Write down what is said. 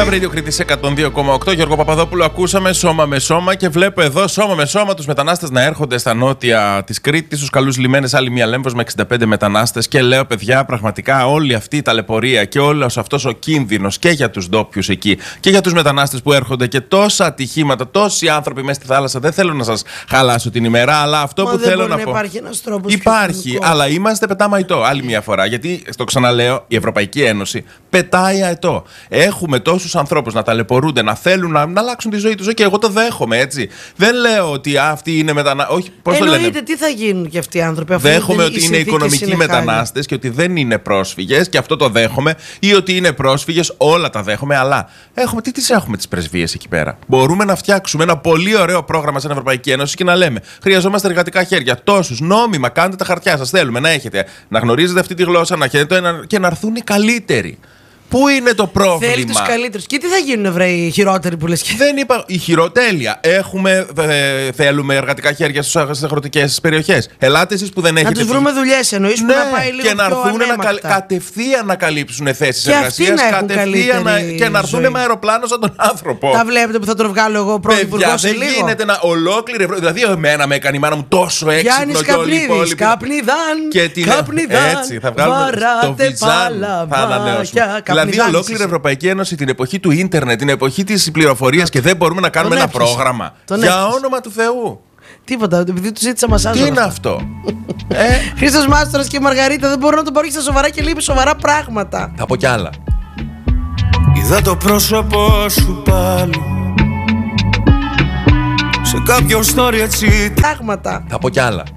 Love Radio Κρήτης 102,8. Γιώργο Παπαδόπουλο, ακούσαμε Σώμα με Σώμα και βλέπω εδώ Σώμα με Σώμα τους μετανάστες να έρχονται στα νότια της Κρήτης, στους καλούς λιμένες. Άλλη μια Λέμβος με 65 μετανάστες. Και λέω, παιδιά, πραγματικά όλη αυτή η ταλαιπωρία και όλος αυτός ο κίνδυνος και για τους ντόπιους εκεί και για τους μετανάστες που έρχονται και τόσα ατυχήματα, τόσοι άνθρωποι μέσα στη θάλασσα. Δεν θέλω να σας χαλάσω την ημέρα, αλλά αυτό που θέλω να πω. Υπάρχει ένας τρόπος. Υπάρχει, αλλά είμαστε πετάμα αητό. Άλλη μια φορά. Γιατί, το ξαναλέω, η Ευρωπαϊκή Ένωση πετάει αητό. Έχουμε τόσους ανθρώπους να ταλαιπωρούνται, να θέλουν να αλλάξουν τη ζωή τους. Και εγώ το δέχομαι, έτσι. Δεν λέω ότι αυτοί είναι μετανάστες. Όχι, πώς το λένε. Εννοείται, τι θα γίνουν και αυτοί οι άνθρωποι, αφού δέχομαι ότι είναι οικονομικοί μετανάστες και ότι δεν είναι πρόσφυγες, και αυτό το δέχομαι. Ή ότι είναι πρόσφυγες, όλα τα δέχομαι. Αλλά τι έχουμε τις πρεσβείες εκεί πέρα. Μπορούμε να φτιάξουμε ένα πολύ ωραίο πρόγραμμα στην Ευρωπαϊκή Ένωση και να λέμε: χρειαζόμαστε εργατικά χέρια. Τόσους, νόμιμα, κάντε τα χαρτιά σας. Θέλουμε να έχετε, να γνωρίζετε αυτή τη γλώσσα, να έχετε και να έρθουν οι καλύτεροι. Πού είναι το πρόβλημα? Θέλει τους καλύτερους. Και τι θα γίνουν, βρε, οι χειρότεροι που λες? Δεν είπα. Η χειροτέλεια. Θέλουμε εργατικά χέρια στις αγροτικές περιοχές. Ελάτε εσείς που δεν έχετε. Να τους βρούμε δουλειές, εννοείς, ναι, που να πάει λίγο και να έρθουν κατευθείαν να καλύψουν θέσεις εργασίας. Και να έρθουν με αεροπλάνο σαν τον άνθρωπο. Τα βλέπετε που θα τον βγάλω εγώ πρωθυπουργός σε λίγο? Δεν γίνεται να ολόκληρη. Δηλαδή, εμένα με έκανε η μάνα μου τόσο έξυπνο και όλοι οι υπόλοιποι. Καπνιδάν. Έτσι, θα βγάλουμε το βιτζάν. Θα ανανεώσουμε. Δηλαδή, ολόκληρη Ευρωπαϊκή Ένωση την εποχή του ίντερνετ, την εποχή της πληροφορίας, και δεν μπορούμε να κάνουμε ένα πρόγραμμα. Για όνομα του Θεού. Τίποτα, επειδή του ζήτησα μασάζ. Τι είναι αυτό? Χρήστος Μάστορας και Μαργαρίτα, δεν μπορώ να τον πάρω στα σοβαρά και λέει σοβαρά πράγματα. Θα πω κι άλλα. Είδα το πρόσωπό σου πάλι σε κάποιο story έτσι. Πράγματα. Θα πω κι άλλα.